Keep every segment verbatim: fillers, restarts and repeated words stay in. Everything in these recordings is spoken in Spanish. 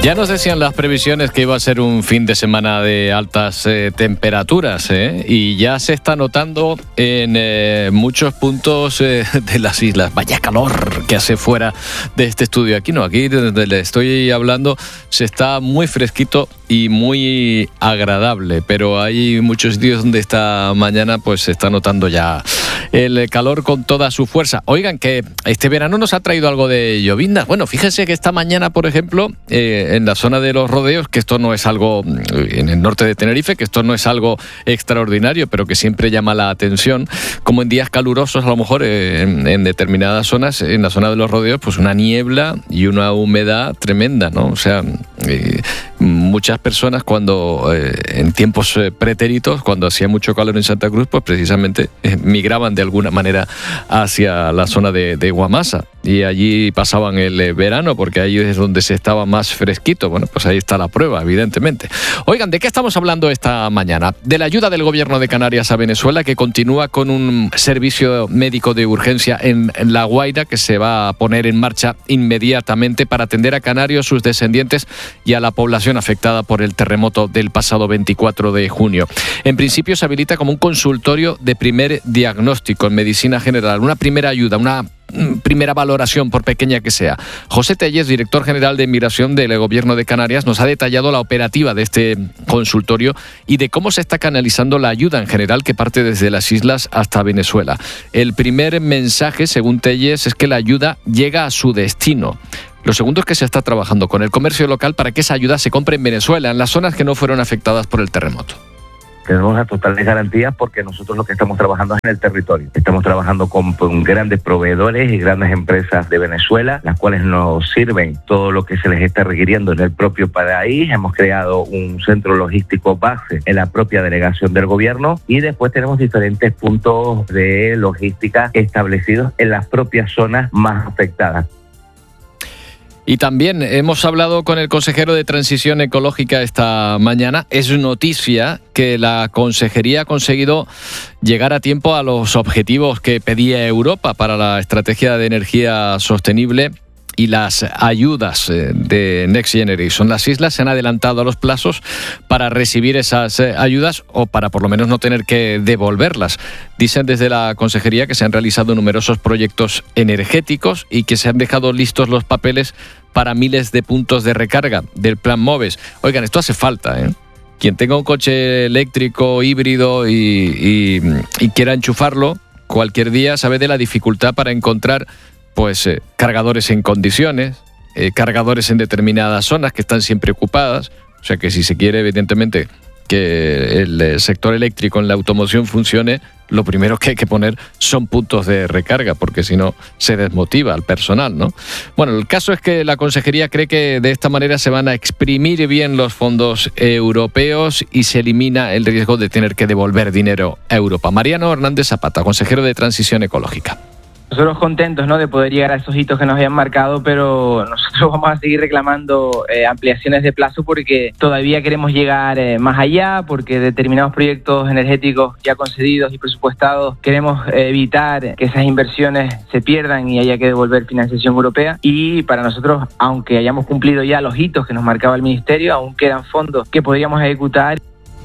Ya nos decían las previsiones que iba a ser un fin de semana de altas eh, temperaturas, ¿eh? Y ya se está notando en eh, muchos puntos eh, de las islas. Vaya calor que hace fuera de este estudio. Aquí no, aquí donde le estoy hablando se está muy fresquito y muy agradable, pero hay muchos sitios donde esta mañana pues se está notando ya el calor con toda su fuerza. Oigan, que este verano nos ha traído algo de llovizna. Bueno, fíjense que esta mañana, por ejemplo, eh, en la zona de los rodeos, que esto no es algo, en el norte de Tenerife, que esto no es algo extraordinario, pero que siempre llama la atención, como en días calurosos, a lo mejor eh, en, en determinadas zonas, en la zona de los rodeos, pues una niebla y una humedad tremenda, ¿no? O sea, eh, muchas personas cuando, eh, en tiempos eh, pretéritos, cuando hacía mucho calor en Santa Cruz, pues precisamente eh, migraban de alguna manera hacia la zona de, de Guamasa y allí pasaban el eh, verano, porque ahí es donde se estaba más fresquito. Bueno, pues ahí está la prueba, evidentemente. Oigan, ¿de qué estamos hablando esta mañana? De la ayuda del gobierno de Canarias a Venezuela, que continúa con un servicio médico de urgencia en La Guaira, que se va a poner en marcha inmediatamente para atender a canarios, sus descendientes y a la población afectada por el terremoto del pasado veinticuatro de junio. En principio se habilita como un consultorio de primer diagnóstico en medicina general, una primera ayuda, una primera valoración, por pequeña que sea. José Tellez, director general de Migración del Gobierno de Canarias, nos ha detallado la operativa de este consultorio y de cómo se está canalizando la ayuda en general que parte desde las islas hasta Venezuela. El primer mensaje, según Tellez, es que la ayuda llega a su destino. Lo segundo es que se está trabajando con el comercio local para que esa ayuda se compre en Venezuela, en las zonas que no fueron afectadas por el terremoto. Tenemos las totales garantías porque nosotros lo que estamos trabajando es en el territorio. Estamos trabajando con, con grandes proveedores y grandes empresas de Venezuela, las cuales nos sirven todo lo que se les está requiriendo en el propio país. Hemos creado un centro logístico base en la propia delegación del gobierno y después tenemos diferentes puntos de logística establecidos en las propias zonas más afectadas. Y también hemos hablado con el consejero de Transición Ecológica esta mañana. Es noticia que la consejería ha conseguido llegar a tiempo a los objetivos que pedía Europa para la estrategia de energía sostenible y las ayudas de Next Generation. Las islas se han adelantado a los plazos para recibir esas ayudas o para por lo menos no tener que devolverlas. Dicen desde la consejería que se han realizado numerosos proyectos energéticos y que se han dejado listos los papeles para miles de puntos de recarga del Plan MOVES. Oigan, esto hace falta, ¿eh? Quien tenga un coche eléctrico, híbrido y, y, y quiera enchufarlo cualquier día sabe de la dificultad para encontrar pues eh, cargadores en condiciones, eh, cargadores en determinadas zonas que están siempre ocupadas. O sea que si se quiere, evidentemente, que el eh, sector eléctrico en la automoción funcione, lo primero que hay que poner son puntos de recarga, porque si no se desmotiva al personal, ¿no? Bueno, el caso es que la consejería cree que de esta manera se van a exprimir bien los fondos europeos y se elimina el riesgo de tener que devolver dinero a Europa. Mariano Hernández Zapata, consejero de Transición Ecológica. Nosotros contentos, ¿no?, de poder llegar a esos hitos que nos habían marcado, pero nosotros vamos a seguir reclamando eh, ampliaciones de plazo porque todavía queremos llegar eh, más allá, porque determinados proyectos energéticos ya concedidos y presupuestados queremos eh, evitar que esas inversiones se pierdan y haya que devolver financiación europea. Y para nosotros, aunque hayamos cumplido ya los hitos que nos marcaba el Ministerio, aún quedan fondos que podríamos ejecutar.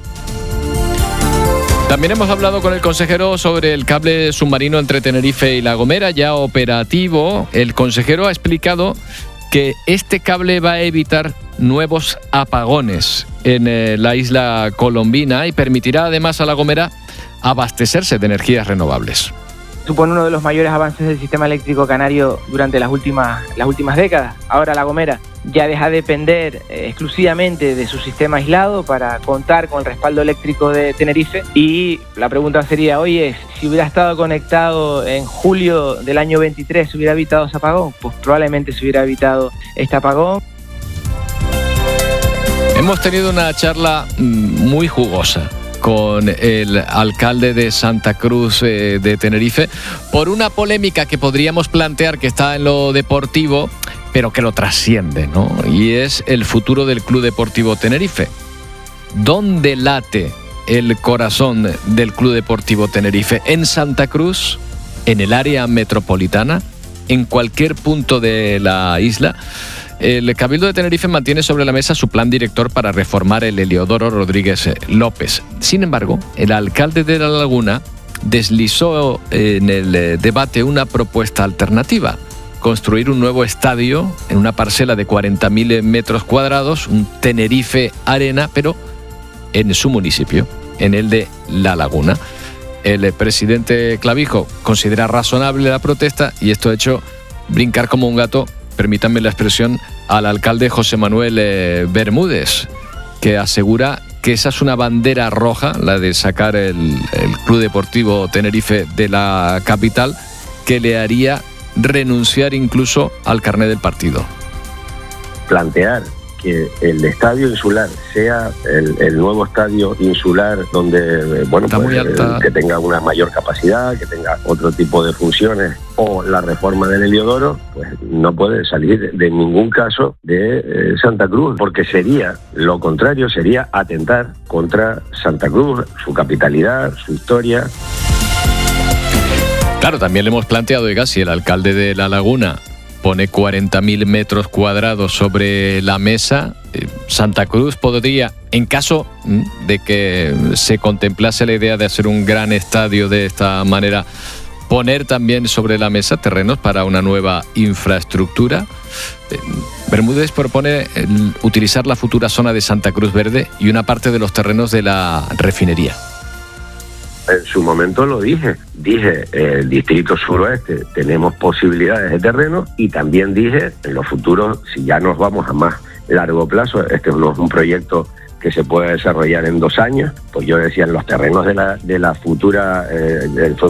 También hemos hablado con el consejero sobre el cable submarino entre Tenerife y La Gomera, ya operativo. El consejero ha explicado que este cable va a evitar nuevos apagones en eh, la isla colombina y permitirá además a La Gomera abastecerse de energías renovables. Supone uno de los mayores avances del sistema eléctrico canario durante las últimas, las últimas décadas. Ahora La Gomera ya deja de depender eh, exclusivamente de su sistema aislado para contar con el respaldo eléctrico de Tenerife. Y la pregunta sería, oye, si hubiera estado conectado en julio del año veintitrés, ¿se hubiera evitado ese apagón? Pues probablemente se hubiera evitado este apagón. Hemos tenido una charla muy jugosa con el alcalde de Santa Cruz eh, de Tenerife por una polémica que podríamos plantear que está en lo deportivo, pero que lo trasciende, ¿no? Y es el futuro del Club Deportivo Tenerife. ¿Dónde late el corazón del Club Deportivo Tenerife? ¿En Santa Cruz? ¿En el área metropolitana? ¿En cualquier punto de la isla? El Cabildo de Tenerife mantiene sobre la mesa su plan director para reformar el Heliodoro Rodríguez López. Sin embargo, el alcalde de La Laguna deslizó en el debate una propuesta alternativa: construir un nuevo estadio en una parcela de cuarenta mil metros cuadrados, un Tenerife Arena, pero en su municipio, en el de La Laguna. El presidente Clavijo considera razonable la protesta y esto ha hecho brincar como un gato, permítanme la expresión, al alcalde José Manuel eh, Bermúdez, que asegura que esa es una bandera roja, la de sacar el, el Club Deportivo Tenerife de la capital, que le haría renunciar incluso al carné del partido. Plantear que el estadio insular sea el, el nuevo estadio insular donde, bueno, pues, que tenga una mayor capacidad, que tenga otro tipo de funciones, o la reforma del Heliodoro, pues no puede salir de ningún caso de eh, Santa Cruz, porque sería lo contrario, sería atentar contra Santa Cruz, su capitalidad, su historia. Claro, también le hemos planteado, oiga, si el alcalde de La Laguna pone cuarenta mil metros cuadrados sobre la mesa, eh, Santa Cruz podría, en caso de que se contemplase la idea de hacer un gran estadio de esta manera, poner también sobre la mesa terrenos para una nueva infraestructura. Eh, Bermúdez propone el, utilizar la futura zona de Santa Cruz Verde y una parte de los terrenos de la refinería. En su momento lo dije, dije, el distrito suroeste tenemos posibilidades de terreno, y también dije, en los futuros, si ya nos vamos a más largo plazo, este no es un proyecto que se puede desarrollar en dos años, pues yo decía, en los terrenos de la, de la futura, eh, del